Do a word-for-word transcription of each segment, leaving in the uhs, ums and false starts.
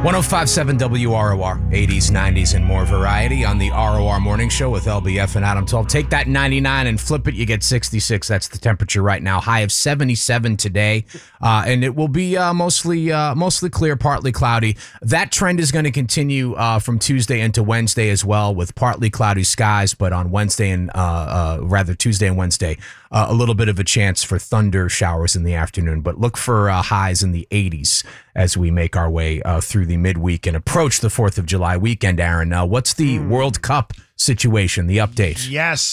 one oh five point seven W R O R, eighties, nineties, and more variety on the R O R Morning Show with L B F and Adam twelve. Take that ninety-nine and flip it, you get sixty-six. That's the temperature right now. High of seventy-seven today, uh, and it will be uh, mostly uh, mostly clear, partly cloudy. That trend is going to continue uh, from Tuesday into Wednesday as well, with partly cloudy skies, but on Wednesday and uh, uh, rather Tuesday and Wednesday, uh, a little bit of a chance for thunder showers in the afternoon. But look for uh, highs in the eighties as we make our way uh, through the midweek and approach the fourth of July weekend. Aaron, uh, what's the mm. World Cup situation, the update? Yes.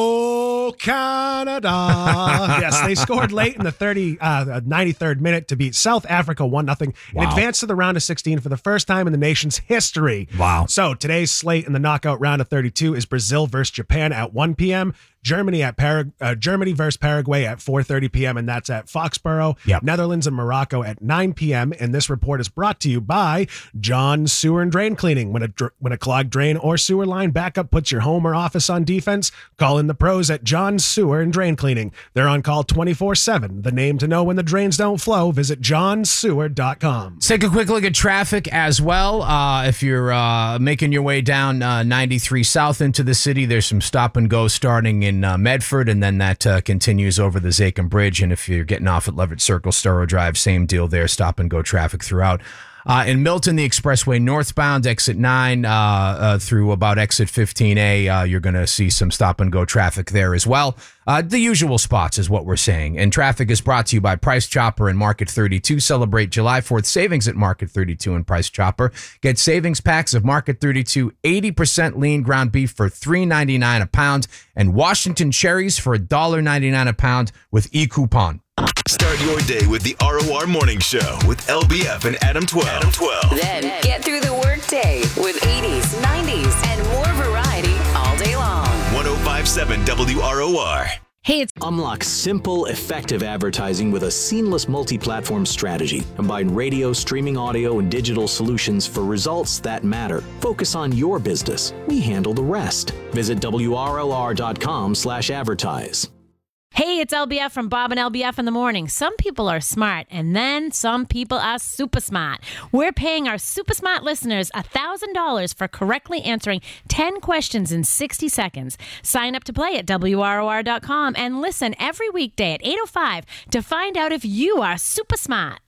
Oh, Canada. Yes, they scored late in the thirty, uh, ninety-third minute to beat South Africa one nothing Wow. and advance to the round of sixteen for the first time in the nation's history. Wow. So today's slate in the knockout round of thirty-two is Brazil versus Japan at one p.m., Germany at Parag- uh, Germany versus Paraguay at four thirty p.m., and that's at Foxborough. Yep. Netherlands and Morocco at nine p.m., and this report is brought to you by John Sewer and Drain Cleaning. When a dr- when a clogged drain or sewer line backup puts your home or office on defense, call in the pros at John Sewer and Drain Cleaning. They're on call twenty-four seven. The name to know when the drains don't flow, visit john sewer dot com. Let's take a quick look at traffic as well. Uh, if you're uh, making your way down uh, ninety-three South into the city, there's some stop and go starting in uh, Medford, and then that uh, continues over the Zakim Bridge. And if you're getting off at Leverett Circle, Storrow Drive, same deal there, stop and go traffic throughout. Uh, in Milton, the expressway northbound, exit nine uh, uh, through about exit fifteen A, uh, you're going to see some stop and go traffic there as well. Uh, the usual spots is what we're saying. And traffic is brought to you by Price Chopper and Market thirty-two. Celebrate July fourth savings at Market thirty-two and Price Chopper. Get savings packs of Market thirty-two, eighty percent lean ground beef for three ninety-nine a pound, and Washington cherries for one ninety-nine a pound with e-coupon. Start your day with the R O R Morning Show with L B F and Adam twelve. Adam twelve. Then get through the workday with eighties, nineties, and more variety all day long. one oh five point seven W R O R. Hey, it's Unlock simple, effective advertising with a seamless multi-platform strategy. Combine radio, streaming audio, and digital solutions for results that matter. Focus on your business. We handle the rest. Visit W R L R dot com slash advertise. Hey, it's L B F from Bob and L B F in the morning. Some people are smart, and then some people are super smart. We're paying our super smart listeners one thousand dollars for correctly answering ten questions in sixty seconds. Sign up to play at W R O R dot com and listen every weekday at eight oh five to find out if you are super smart.